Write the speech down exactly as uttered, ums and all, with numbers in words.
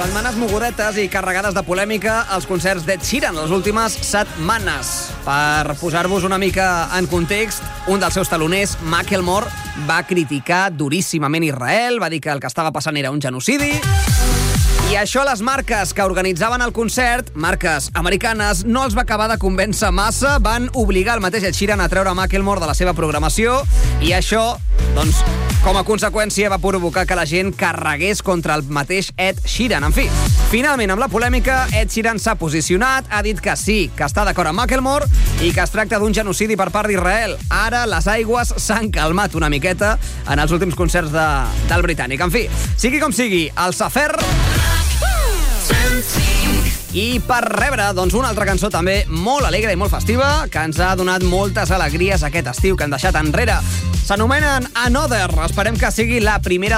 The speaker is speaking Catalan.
Setmanes mogudetes i carregades de polèmica als concerts d'Ed Sheeran les últimes setmanes. Per posar-vos una mica en context, un dels seus taloners, Macklemore, va criticar duríssimament Israel, va dir que el que estava passant era un genocidi. I això les marques que organitzaven el concert, marques americanes, no els va acabar de convèncer massa, van obligar el mateix Ed Sheeran a treure Macklemore de la seva programació i això, doncs, com a conseqüència va provocar que la gent carregués contra el mateix Ed Sheeran. En fi, finalment, amb la polèmica, Ed Sheeran s'ha posicionat, ha dit que sí, que està d'acord amb Macklemore i que es tracta d'un genocidi per part d'Israel. Ara les aigües s'han calmat una miqueta en els últims concerts de, del britànic. En fi, sigui com sigui, el Safer... I per rebre, doncs, una altra cançó també molt alegre i molt festiva, que ens ha donat moltes alegries aquest estiu que han deixat enrere. S'anomenen Another. Esperem que sigui la primera